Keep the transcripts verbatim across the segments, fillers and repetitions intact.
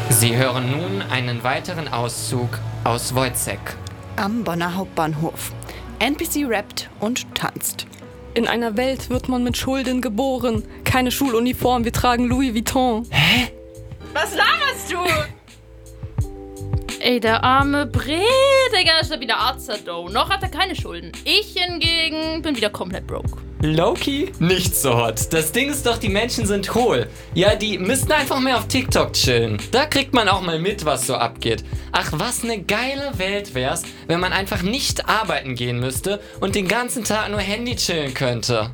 Sie hören nun einen weiteren Auszug aus Wojciech. Am Bonner Hauptbahnhof. N P C rappt und tanzt. In einer Welt wird man mit Schulden geboren. Keine Schuluniform, wir tragen Louis Vuitton. Hä? Was laberst du? Ey, der arme Bre, Digga, ist ja wieder Arzt-Dough. Noch hat er keine Schulden. Ich hingegen bin wieder komplett broke. Loki? Nicht so hot. Das Ding ist doch, die Menschen sind hohl. Ja, die müssten einfach mehr auf TikTok chillen. Da kriegt man auch mal mit, was so abgeht. Ach, was eine geile Welt wär's, wenn man einfach nicht arbeiten gehen müsste und den ganzen Tag nur Handy chillen könnte.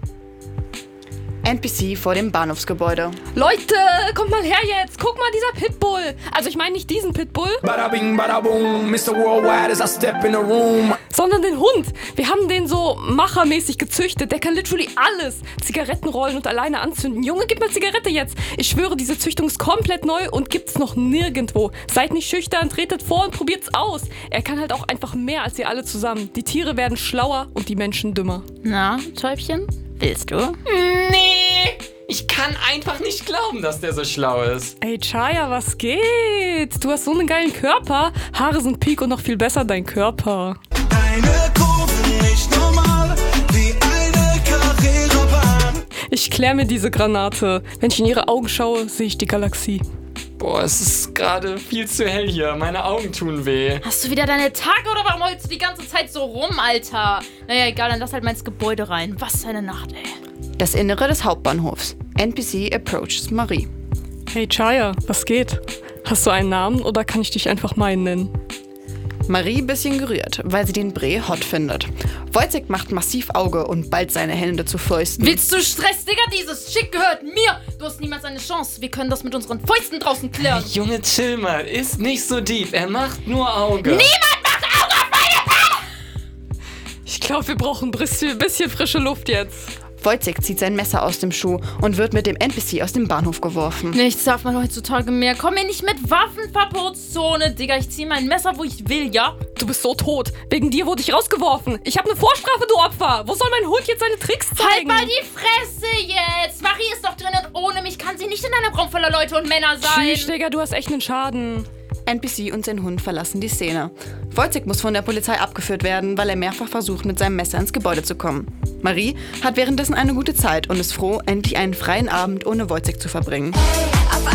N P C vor dem Bahnhofsgebäude. Leute, kommt mal her jetzt. Guck mal, dieser Pitbull. Also ich meine nicht diesen Pitbull, Bada bing, bada boom, Mister Worldwide as I step in the room. sondern den Hund. Wir haben den so machermäßig gezüchtet. Der kann literally alles. Zigaretten rollen und alleine anzünden. Junge, gib mal Zigarette jetzt. Ich schwöre, diese Züchtung ist komplett neu und gibt's noch nirgendwo. Seid nicht schüchtern, tretet vor und probiert's aus. Er kann halt auch einfach mehr als ihr alle zusammen. Die Tiere werden schlauer und die Menschen dümmer. Na, Täubchen, willst du? Nee! Ich kann einfach nicht glauben, dass der so schlau ist. Ey, Chaya, was geht? Du hast so einen geilen Körper. Haare sind peak und noch viel besser dein Körper. Eine Kurve nicht normal, wie eine Carrera-Bahn. Ich klär mir diese Granate. Wenn ich in ihre Augen schaue, sehe ich die Galaxie. Boah, es ist gerade viel zu hell hier. Meine Augen tun weh. Hast du wieder deine Tage oder warum heulst du die ganze Zeit so rum, Alter? Naja, egal, dann lass halt mal ins Gebäude rein. Was für eine Nacht, ey. Das Innere des Hauptbahnhofs. N P C approaches Marie. Hey Chaya, was geht? Hast du einen Namen oder kann ich dich einfach Mai nennen? Marie bisschen gerührt, weil sie den Bre hot findet. Wojciech macht massiv Auge und ballt seine Hände zu Fäusten. Willst du Stress, Digga? Dieses Schick gehört mir. Du hast niemals eine Chance. Wir können das mit unseren Fäusten draußen klären. Hey, Junge, chill mal. Ist nicht so deep. Er macht nur Auge. Niemand macht Auge auf meine Pelle! Ich glaube, wir brauchen ein bisschen, bisschen frische Luft jetzt. Wojciech zieht sein Messer aus dem Schuh und wird mit dem N P C aus dem Bahnhof geworfen. Nichts darf man heutzutage mehr. Komm mir nicht mit Waffenverbotszone, Digga. Ich zieh mein Messer, wo ich will, ja? Du bist so tot. Wegen dir wurde ich rausgeworfen. Ich habe eine Vorstrafe, du Opfer. Wo soll mein Hund jetzt seine Tricks Halt zeigen? mal die Fresse jetzt! Marie ist doch drin und ohne mich kann sie nicht in einem Raum voller Leute und Männer sein. Tschüss, Digga, du hast echt einen Schaden. N P C und sein Hund verlassen die Szene. Wojciech muss von der Polizei abgeführt werden, weil er mehrfach versucht, mit seinem Messer ins Gebäude zu kommen. Marie hat währenddessen eine gute Zeit und ist froh, endlich einen freien Abend ohne Wojciech zu verbringen. Auf